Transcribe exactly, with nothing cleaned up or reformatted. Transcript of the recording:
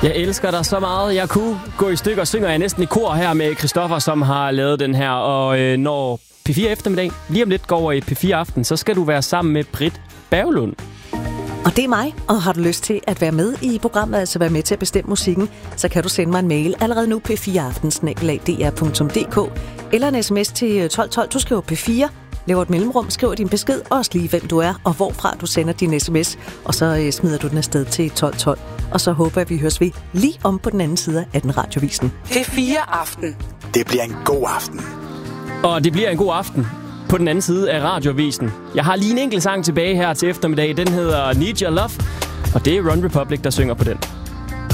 Jeg elsker dig så meget. Jeg kunne gå i stykker, synger jeg næsten i kor her med Christoffer, som har lavet den her. Og øh, når P fire eftermiddag lige om lidt går over i P fire Aften, så skal du være sammen med Britt Berglund. Og det er mig, og har du lyst til at være med i programmet, altså være med til at bestemme musikken, så kan du sende mig en mail allerede nu, p fire aften snabel-a d r punktum d k, eller en sms til tolv tolv. Du skriver P fire, laver et mellemrum, skriver din besked, og også lige hvem du er, og hvorfra du sender din sms, og så øh, smider du den afsted til tolv tolv. Og så håber jeg, vi høres ved lige om på den anden side af den radiovisen. P fire Aften. Det bliver en god aften. Og det bliver en god aften på den anden side af radiovisen. Jeg har lige en enkelt sang tilbage her til eftermiddag. Den hedder Need Your Love, og det er Run Republic, der synger på den.